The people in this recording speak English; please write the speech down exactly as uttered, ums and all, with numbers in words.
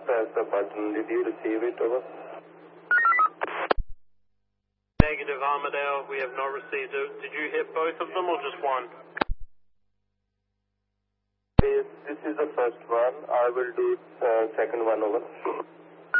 press the button. Did you receive it? Over. Negative, Armadale. We have not received it. Did you hit both of them or just one? This, this is the first one. I will do uh, second one. Over.